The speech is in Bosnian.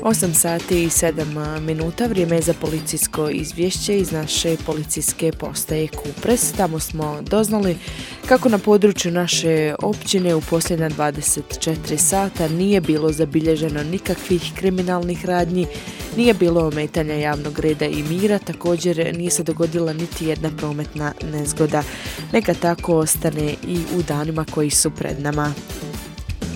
8 sati i 7 minuta, vrijeme je za policijsko izvješće iz naše policijske postaje Kupres. Tamo smo doznali kako na području naše općine u posljednja 24 sata nije bilo zabilježeno nikakvih kriminalnih radnji, nije bilo ometanja javnog reda i mira, također nije se dogodila niti jedna prometna nezgoda. Neka tako ostane i u danima koji su pred nama.